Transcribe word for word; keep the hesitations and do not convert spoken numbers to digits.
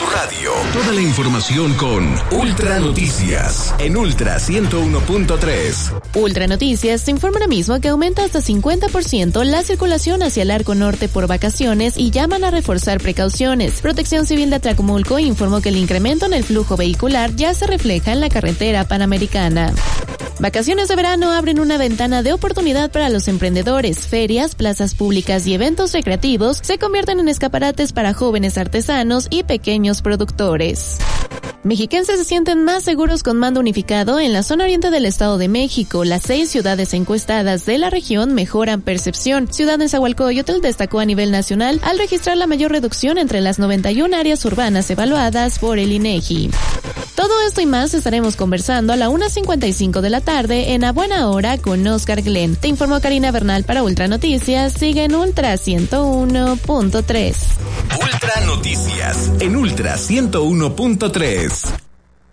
radio. Toda la información con Ultra Noticias en Ultra ciento uno punto tres. Ultra Noticias te informa ahora mismo que aumenta hasta cincuenta por ciento la circulación hacia el arco norte por vacaciones y llaman a reforzar precauciones. Protección Civil de Atlacomulco informó que el incremento en el flujo vehicular ya se refleja en la carretera panamericana. Vacaciones de verano abren una ventana de oportunidad para los emprendedores. Ferias, plazas públicas y eventos recreativos se convierten en escaparates para jóvenes artesanos y pequeños productores. Mexiquenses se sienten más seguros con mando unificado en la zona oriente del Estado de México. Las seis ciudades encuestadas de la región mejoran percepción. Ciudad Nezahualcóyotl destacó a nivel nacional al registrar la mayor reducción entre las noventa y una áreas urbanas evaluadas por el INEGI. Todo esto y más estaremos conversando a la una cincuenta y cinco de la tarde en A Buena Hora con Oscar Glenn. Te informó Karina Bernal para Ultra Noticias. Sigue en Ultra ciento uno punto tres. Ultra Noticias en Ultra ciento uno punto tres.